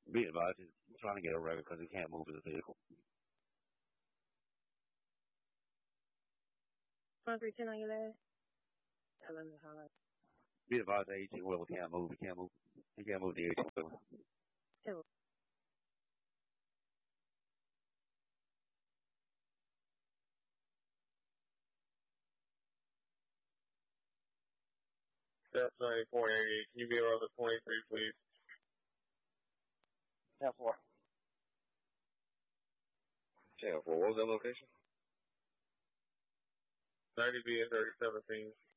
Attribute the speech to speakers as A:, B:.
A: Be advised, he's trying to get a record because he can't move his vehicle.
B: 2310 on your last. Tell him to holler.
A: Be advised, the 18 wheeler can't move. He can't move the 18 wheeler.
C: Step 9488. Can you be around the 23, please?
D: Step 4.
E: Channel 4, what was that location?
C: 90B and 3017.